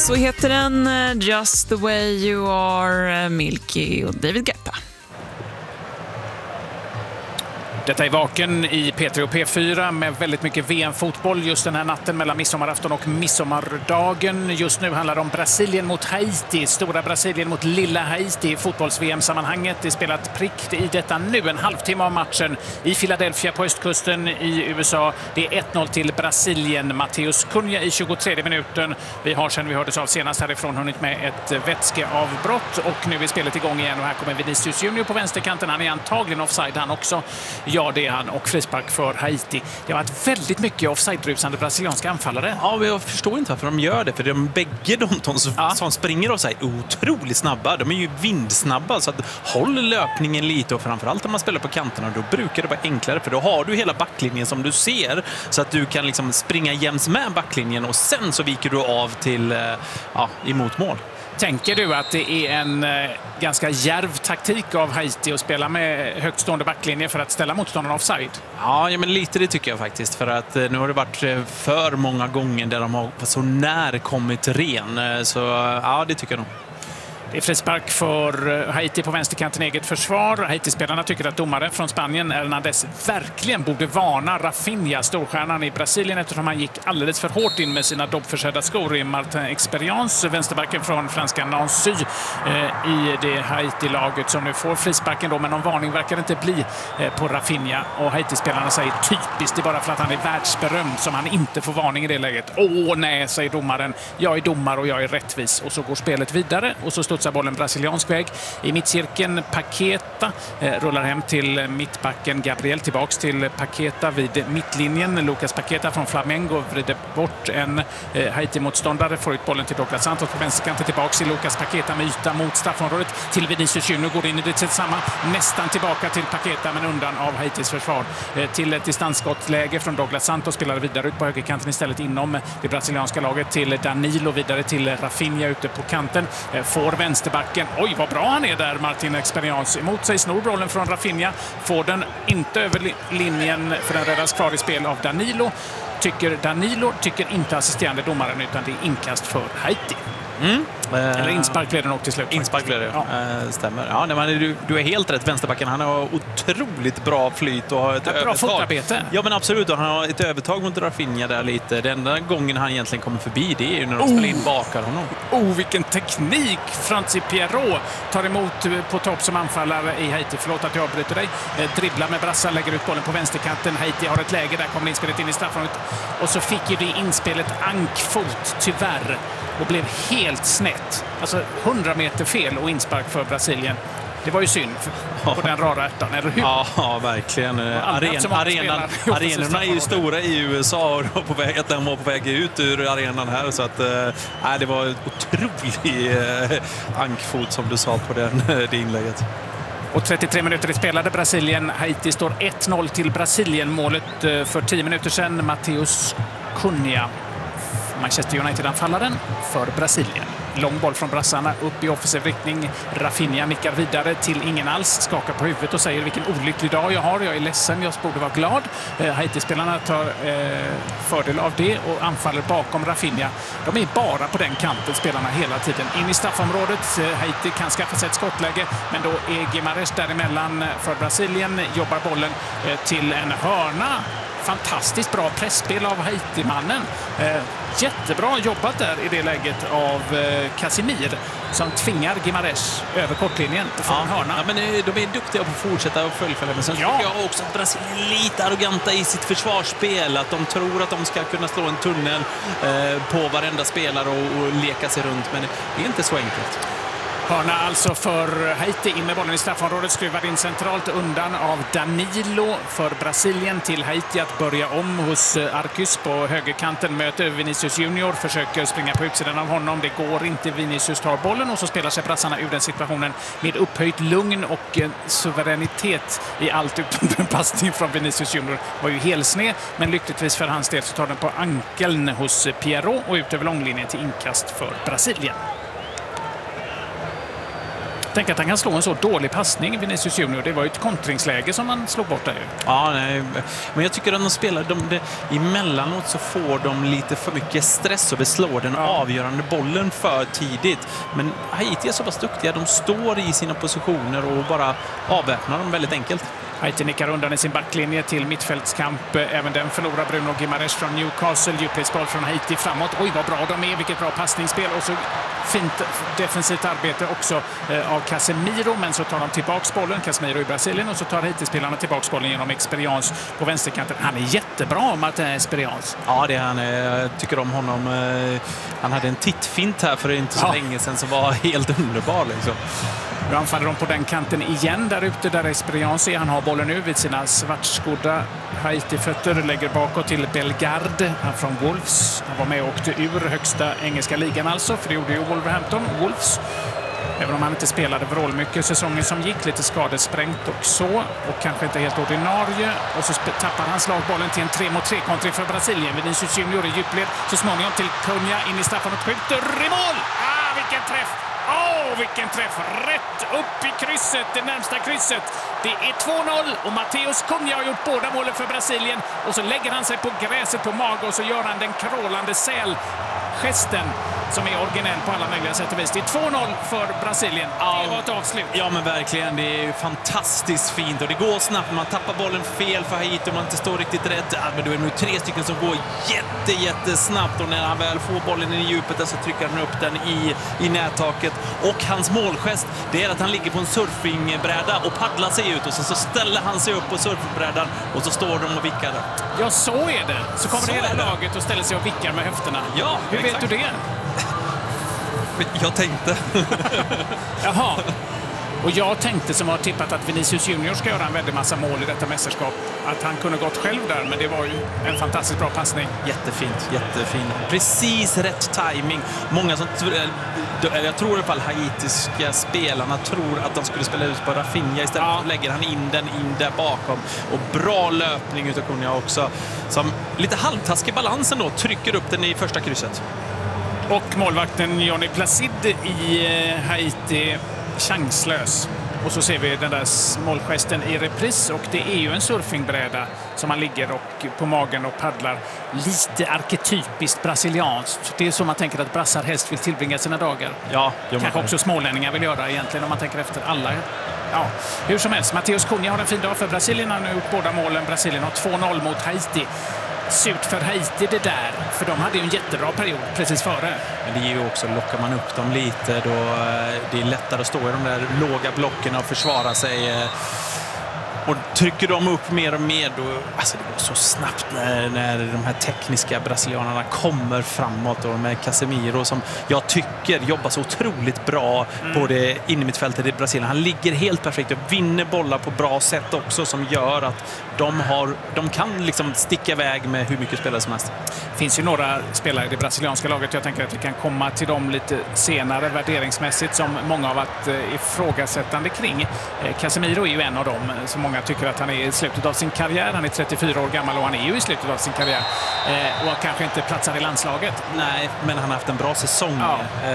Så heter den Just the way you are, Milky och David Guetta. Detta är Vaken i P3 och P4 med väldigt mycket VM-fotboll just den här natten mellan midsommarafton och midsommardagen. Just nu handlar det om Brasilien mot Haiti. Stora Brasilien mot lilla Haiti i fotbolls-VM-sammanhanget. Det är spelat prick i detta nu, en halvtimme av matchen i Philadelphia på östkusten i USA. Det är 1-0 till Brasilien. Matheus Cunha i 23 minuten. Vi har sedan vi hördes av senast härifrån hunnit med ett vätskeavbrott och nu är spelet igång igen och här kommer Vinicius Junior på vänsterkanten. Han är antagligen offside han också. Ja, det är han. Och frispark för Haiti. Det har varit väldigt mycket offside-brusande brasilianska anfallare. Ja, men jag förstår inte varför de gör det. För bägge de som springer offside är otroligt snabba. De är ju vindsnabba. Så att håll löpningen lite. Och framförallt om man spelar på kanterna, då brukar det vara enklare. För då har du hela backlinjen som du ser. Så att du kan liksom springa jäms med backlinjen. Och sen så viker du av till emot mål. Tänker du att det är en ganska djärv taktik av Haiti att spela med högtstående backlinjer för att ställa motståndarna offside? Ja, men lite det tycker jag faktiskt. För att nu har det varit för många gånger där de har så när kommit ren. Så ja, det tycker jag nog. Det är frispark för Haiti på vänsterkanten, eget försvar. Haiti-spelarna tycker att domaren från Spanien, Hernández, verkligen borde varna Rafinha, storstjärnan i Brasilien, eftersom han gick alldeles för hårt in med sina dobbförsedda skor i Martin Experience, vänsterbacken från franska Nancy i det Haiti-laget som nu får frisparken då, men någon varning verkar det inte bli på Rafinha. Och Haiti-spelarna säger typiskt, det är bara för att han är världsberömd som han inte får varning i det läget. Nej, säger domaren. Jag är domare och jag är rättvis. Och så går spelet vidare och så studsar bollen brasiliansk väg. I mittcirkeln Paqueta rullar hem till mittbacken Gabriel, tillbaks till Paqueta vid mittlinjen. Lucas Paqueta från Flamengo vrider bort en Haiti-motståndare, får ut bollen till Douglas Santos på vänsterkanten, tillbaks till Lucas Paqueta med yta mot straffområdet till Vinicius Junior, går in i det samma, nästan tillbaka till Paqueta men undan av Haitis försvar. Till ett distansskottläge från Douglas Santos, spelar vidare ut på högerkanten istället inom det brasilianska laget till Danilo, vidare till Rafinha ute på kanten, får vänsterbacken. Oj, vad bra han är där, Martin Experience. Emot sig snor bollen från Rafinha. Får den inte över linjen för den räddas kvar i spel av Danilo. Tycker inte assisterande domaren, utan det är inkast för Haiti. Eller inspark blev det nog till slut. Inspark blev det, stämmer. Ja, du är helt rätt. Vänsterbacken, han har otroligt bra flyt och har ett övertag. Bra fotarbete. Ja, men absolut. Och han har ett övertag mot Rafinha där lite. Den enda gången han egentligen kommer förbi, det är ju när de spelar in bakar honom. Vilken teknik! Francis Pierrot tar emot på topp som anfallare i Haiti. Förlåt att jag avbryter dig. Dribblar med brassar, lägger ut bollen på vänsterkanten. Haiti har ett läge, där kommer inspelet in i straffområdet. Och så fick ju det inspelet ankfot, tyvärr. Och blev helt snett. Alltså 100 meter fel och inspark för Brasilien. Det var ju synd på den rara ärtan, eller hur? Ja, verkligen. Arenorna är ju stora i USA och den var på väg ut ur arenan här. Så att det var otrolig ankfot som du sa på det inlägget. Och 33 minuter spelade Brasilien. Haiti står 1-0 till Brasilien. Målet för 10 minuter sedan, Matheus Cunha. Manchester United-anfallaren för Brasilien. Lång boll från brassarna upp i offensiv riktning. Rafinha nickar vidare till ingen alls. Skakar på huvudet och säger vilken olycklig dag jag har. Jag är ledsen, jag borde vara glad. Haiti-spelarna tar fördel av det och anfaller bakom Rafinha. De är bara på den kanten, spelarna hela tiden. In i straffområdet. Haiti kan skaffa sig ett skottläge, men då är Guimarães däremellan för Brasilien. Jobbar bollen till en hörna. Fantastiskt bra pressspel av Haiti-mannen. Jättebra jobbat där i det läget av Casimir som tvingar Guimarães över kortlinjen från hörna. Ja, men de är duktiga på att fortsätta och fullfölja. Men sen tycker jag också att Brasilien är lite arroganta i sitt försvarsspel. Att de tror att de ska kunna slå en tunnel på varenda spelare och leka sig runt. Men det är inte så enkelt. Hörna alltså för Haiti, in med bollen i straffområdet, skruvad in centralt undan av Danilo för Brasilien till Haiti att börja om hos Arcus på högerkanten, möter Vinicius Junior, försöker springa på utsidan av honom, det går inte, Vinicius tar bollen och så spelar sig brassarna ur den situationen med upphöjt lugn och suveränitet i allt utom en passning från Vinicius Junior var ju helsned, men lyckligtvis för hans del så tar den på ankeln hos Pierrot och ut över långlinjen till inkast för Brasilien. Tänk att han kan slå en så dålig passning, Vinicius Junior. Det var ju ett kontringsläge som man slog bort där ju. Ja, nej. Men jag tycker att de spelar, emellanåt så får de lite för mycket stress och beslår den avgörande bollen för tidigt. Men Haiti är så pass duktiga. De står i sina positioner och bara avväpnar dem väldigt enkelt. Haiti nickar undan i sin backlinje till mittfältskamp. Även den förlorar Bruno Guimaraes från Newcastle. Djupledsboll från Haiti framåt. Oj, vad bra de är. Vilket bra passningsspel. Och så fint defensivt arbete också av Casemiro. Men så tar de tillbaks bollen. Casemiro i Brasilien. Och så tar Haiti-spelarna tillbaks bollen genom Experience på vänsterkanten. Han är jättebra, Martin Experience. Ja, det är han. Jag tycker om honom. Han hade en tittfint här för inte så länge sedan som var helt underbar liksom. Nu anfaller de på den kanten igen där ute där Experience är. Han har bollen nu vid sina svartskodda Haiti-fötter. Lägger bakåt till Bellegarde från Wolves. Han var med och åkte ur högsta engelska ligan alltså. För det gjorde ju Wolverhampton, Wolves. Även om han inte spelade vrål mycket säsongen som gick. Lite skadesprängt och så. Och kanske inte helt ordinarie. Och så tappar han slagbollen till en 3-mot-3-kontring för Brasilien. Vinicius Junior i djupled. Så småningom till Cunha in i straffen och skjuter i mål! Vilken träff! Vilken träff! Rätt upp i krysset, det närmsta krysset. Det är 2-0 och Mateus Cunha har gjort båda målen för Brasilien. Och så lägger han sig på gräset på mage och så gör han den krålande sälgesten som är originell på alla möjliga sätt och vis. Det är 2-0 för Brasilien. Det var ett avslut. Ja, men verkligen. Det är ju fantastiskt fint och det går snabbt. Man tappar bollen fel för Haiti och man inte står riktigt rätt. Men då är det nu 3 stycken som går jättesnabbt och när han väl får bollen i djupet så trycker han upp den i nättaket. Och hans målgest, det är att han ligger på en surfingbräda och paddlar sig ut och så ställer han sig upp på surfingbrädan och så står de och vickar. Ja, så är det. Så kommer hela laget och ställer sig och vickar med höfterna. Ja, hur vet du det? Jag tänkte. Jaha. Och jag tänkte som har tippat att Vinicius Junior ska göra en väldigt massa mål i detta mästerskap. Att han kunde gått själv där, men det var ju en fantastiskt bra passning. Jättefint. Precis rätt timing. Många som jag tror i alla fall haitiska spelarna tror att de skulle spela ut på Rafinha istället för lägger han in den där bakom. Och bra löpning utav Cunha också. Som lite halvtaskig balansen då trycker upp den i första krysset. Och målvakten Johnny Placide i Haiti chanslös. Och så ser vi den där målgesten i repris och det är ju en surfingbräda som man ligger och på magen och paddlar. Lite arketypiskt brasilianskt. Det är så man tänker att brassar helst vill tillbringa sina dagar. Ja, kanske också smålänningar vill göra egentligen om man tänker efter alla. Ja, hur som helst. Mateus Cunha har en fin dag för Brasilien. Han har gjort båda målen. Brasilien har 2-0 mot Haiti. Surt för Haiti det där, för de hade ju en jättebra period precis före. Men det är ju också, lockar man upp dem lite då det är lättare att stå i de där låga blocken och försvara sig. Och trycker de upp mer och mer då, alltså det går så snabbt när de här tekniska brasilianerna kommer framåt och med Casemiro som jag tycker jobbar så otroligt bra på det innermittfältet i Brasilien. Han ligger helt perfekt och vinner bollar på bra sätt också som gör att de kan liksom sticka iväg med hur mycket spelare som helst. Det finns ju några spelare i det brasilianska laget. Jag tänker att vi kan komma till dem lite senare värderingsmässigt som många har varit ifrågasättande kring. Casemiro är ju en av dem som många tycker att han är i slutet av sin karriär. Han är 34 år gammal och han är ju i slutet av sin karriär. Och kanske inte platsar i landslaget. Nej, men han har haft en bra säsong.